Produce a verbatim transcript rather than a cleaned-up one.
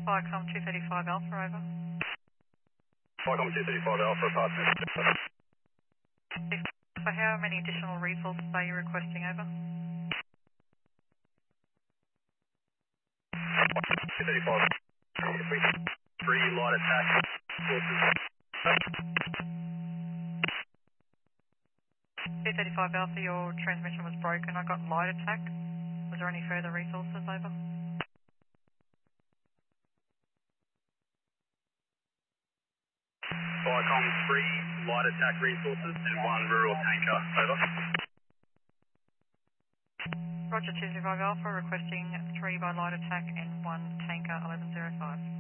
Viacom two thirty-five Alpha, over. Viacom two thirty-five Alpha, passing. For how many additional resources are you requesting, over? two thirty-five, three light attack forces. two thirty-five Alpha, your transmission was broken. I got light attack. Was there any further resources, over? Viacom three light attack resources and one rural tanker, over. Roger two thirty-five Alpha, requesting three by light attack and one tanker eleven zero five.